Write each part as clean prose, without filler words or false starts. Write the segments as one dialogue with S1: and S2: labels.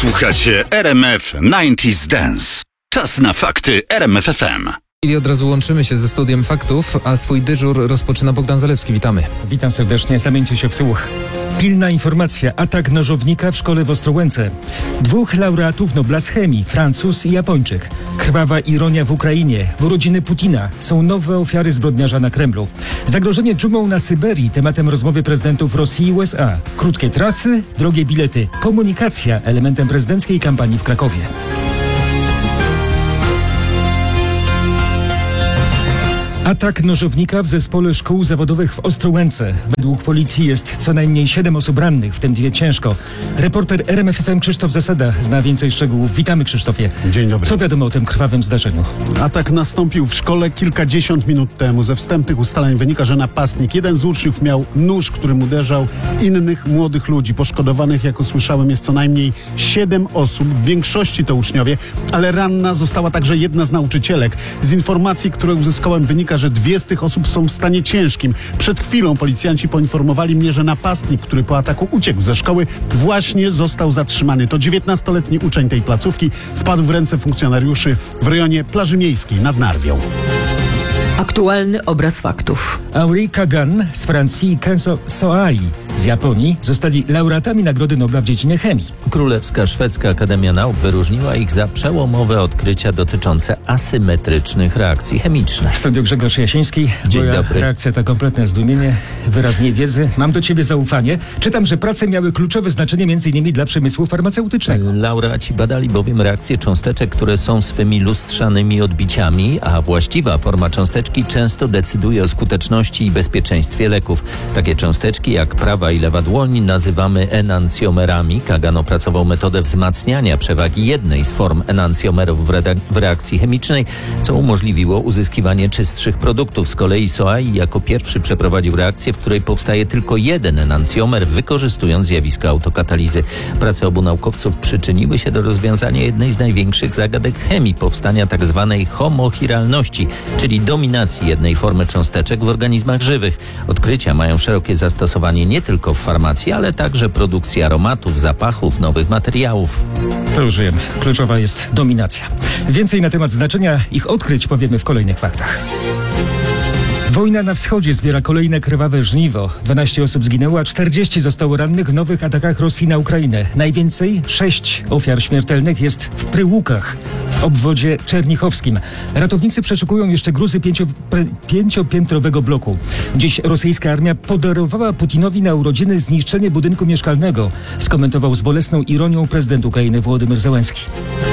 S1: Słuchacie RMF 90s Dance. Czas na fakty RMF FM.
S2: I od razu łączymy się ze studiem faktów, a swój dyżur rozpoczyna Bogdan Zalewski. Witamy.
S3: Witam serdecznie, zamieńcie się w słuch. Pilna informacja, atak nożownika w szkole w Ostrołęce. 2 laureatów Nobla z chemii, Francuz i Japończyk. Krwawa ironia w Ukrainie, w urodziny Putina. Są nowe ofiary zbrodniarza na Kremlu. Zagrożenie dżumą na Syberii, tematem rozmowy prezydentów Rosji i USA. Krótkie trasy, drogie bilety. Komunikacja, elementem prezydenckiej kampanii w Krakowie. Atak nożownika w zespole szkół zawodowych w Ostrołęce. Według policji jest co najmniej 7 osób rannych, w tym 2 ciężko. Reporter RMF FM Krzysztof Zasada zna więcej szczegółów. Witamy, Krzysztofie.
S4: Dzień dobry.
S3: Co wiadomo o tym krwawym zdarzeniu?
S4: Atak nastąpił w szkole kilkadziesiąt minut temu. Ze wstępnych ustaleń wynika, że napastnik, jeden z uczniów, miał nóż, którym uderzał innych młodych ludzi. Poszkodowanych, jak usłyszałem, jest co najmniej 7 osób. W większości to uczniowie, ale ranna została także jedna z nauczycielek. Z informacji, które uzyskałem, wynika, że 2 z tych osób są w stanie ciężkim. Przed chwilą policjanci poinformowali mnie, że napastnik, który po ataku uciekł ze szkoły, właśnie został zatrzymany. To 19-letni uczeń tej placówki, wpadł w ręce funkcjonariuszy w rejonie plaży miejskiej nad Narwią.
S5: Aktualny obraz faktów.
S3: Auri Kagan z Francji i Kenzo Soai z Japonii zostali laureatami Nagrody Nobla w dziedzinie chemii.
S6: Królewska Szwedzka Akademia Nauk wyróżniła ich za przełomowe odkrycia dotyczące asymetrycznych reakcji chemicznych.
S3: W studiu Grzegorz Jasiński.
S6: Dzień
S3: Moja
S6: dobry.
S3: reakcja to kompletne zdumienie, wyraz niewiedzy. Mam do ciebie zaufanie. Czytam, że prace miały kluczowe znaczenie m.in. dla przemysłu farmaceutycznego.
S6: Laureaci badali bowiem reakcje cząsteczek, które są swymi lustrzanymi odbiciami, a właściwa forma cząsteczki często decyduje o skuteczności i bezpieczeństwie leków. Takie cząsteczki jak prawa i lewa dłoń nazywamy enancjomerami. Kagan opracował metodę wzmacniania przewagi jednej z form enancjomerów w reakcji chemicznej, co umożliwiło uzyskiwanie czystszych produktów. Z kolei Soai jako pierwszy przeprowadził reakcję, w której powstaje tylko jeden enancjomer, wykorzystując zjawisko autokatalizy. Prace obu naukowców przyczyniły się do rozwiązania jednej z największych zagadek chemii, powstania tzw. homochiralności, czyli dominacji jednej formy cząsteczek w organizmach żywych. Odkrycia mają szerokie zastosowanie nie tylko w farmacji, ale także produkcji aromatów, zapachów, nowych materiałów.
S3: To już wiem. Kluczowa jest dominacja. Więcej na temat znaczenia ich odkryć powiemy w kolejnych faktach. Wojna na wschodzie zbiera kolejne krwawe żniwo. 12 osób zginęło, a 40 zostało rannych w nowych atakach Rosji na Ukrainę. Najwięcej 6 ofiar śmiertelnych jest w Pryłukach, w obwodzie czernichowskim. Ratownicy przeszukują jeszcze gruzy 5-piętrowego bloku. Dziś rosyjska armia podarowała Putinowi na urodziny zniszczenie budynku mieszkalnego, skomentował z bolesną ironią prezydent Ukrainy Wołodymyr Zełenski.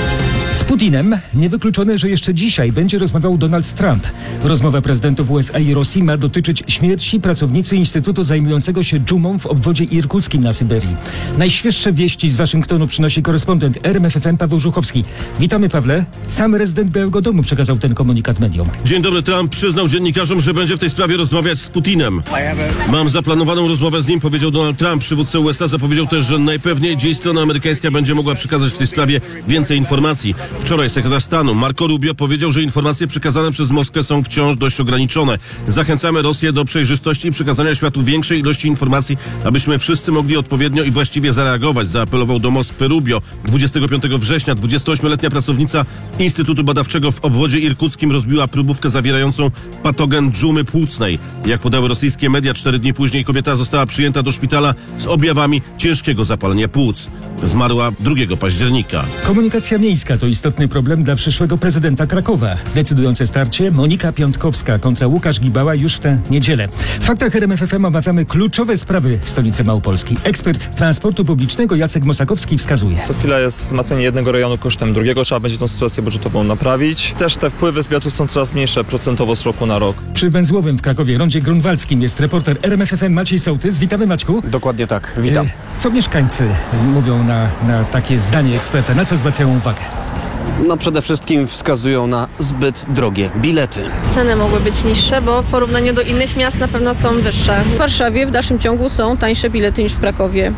S3: Z Putinem niewykluczone, że jeszcze dzisiaj będzie rozmawiał Donald Trump. Rozmowa prezydentów USA i Rosji ma dotyczyć śmierci pracownicy Instytutu zajmującego się dżumą w obwodzie irkuckim na Syberii. Najświeższe wieści z Waszyngtonu przynosi korespondent RMF FM Paweł Żuchowski. Witamy, Pawle. Sam rezydent Białego Domu przekazał ten komunikat mediom.
S7: Dzień dobry. Trump przyznał dziennikarzom, że będzie w tej sprawie rozmawiać z Putinem. Mam zaplanowaną rozmowę z nim, powiedział Donald Trump. Przywódca USA zapowiedział też, że najpewniej dziś strona amerykańska będzie mogła przekazać w tej sprawie więcej informacji. Wczoraj sekretarz stanu Marco Rubio powiedział, że informacje przekazane przez Moskwę są wciąż dość ograniczone. Zachęcamy Rosję do przejrzystości i przekazania światu większej ilości informacji, abyśmy wszyscy mogli odpowiednio i właściwie zareagować, zaapelował do Moskwy Rubio. 25 września 28-letnia pracownica Instytutu Badawczego w obwodzie irkuckim rozbiła próbówkę zawierającą patogen dżumy płucnej. Jak podały rosyjskie media, 4 dni później kobieta została przyjęta do szpitala z objawami ciężkiego zapalenia płuc. Zmarła 2 października.
S3: Komunikacja miejska to istotny problem dla przyszłego prezydenta Krakowa. Decydujące starcie Monika Piątkowska kontra Łukasz Gibała już w tę niedzielę. W faktach RMF FM omawiamy kluczowe sprawy w stolicy Małopolski. Ekspert transportu publicznego Jacek Mosakowski wskazuje.
S8: Co chwila jest wzmacnianie jednego rejonu kosztem drugiego. Trzeba będzie tą sytuację budżetową naprawić. Też te wpływy z biotów są coraz mniejsze procentowo z roku na rok.
S3: Przy Węzłowym w Krakowie rondzie grunwaldzkim jest reporter RMF FM Maciej Sołtys. Witamy, Maćku.
S9: Dokładnie tak, witam.
S3: Co mieszkańcy mówią na takie zdanie eksperta? Na co zwracają uwagę?
S9: No przede wszystkim wskazują na zbyt drogie bilety.
S10: Ceny mogły być niższe, bo w porównaniu do innych miast na pewno są wyższe.
S11: W Warszawie w dalszym ciągu są tańsze bilety niż w Krakowie.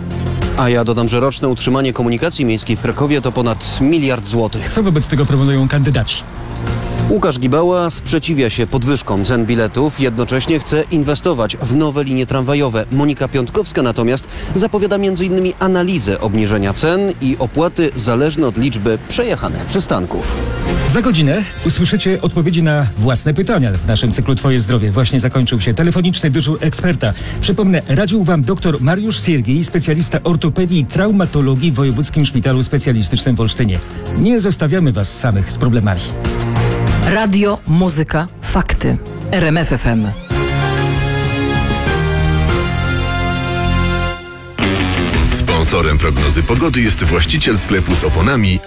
S9: A ja dodam, że roczne utrzymanie komunikacji miejskiej w Krakowie to ponad 1 miliard złotych.
S3: Co wobec tego proponują kandydaci?
S9: Łukasz Gibała sprzeciwia się podwyżkom cen biletów, jednocześnie chce inwestować w nowe linie tramwajowe. Monika Piątkowska natomiast zapowiada m.in. analizę obniżenia cen i opłaty zależne od liczby przejechanych przystanków.
S3: Za godzinę usłyszycie odpowiedzi na własne pytania. W naszym cyklu Twoje zdrowie właśnie zakończył się telefoniczny dyżur eksperta. Przypomnę, radził Wam dr Mariusz Siergiej, specjalista ortopedii i traumatologii w Wojewódzkim Szpitalu Specjalistycznym w Olsztynie. Nie zostawiamy Was samych z problemami.
S5: Radio, muzyka, fakty. RMF FM.
S12: Sponsorem prognozy pogody jest właściciel sklepu z oponami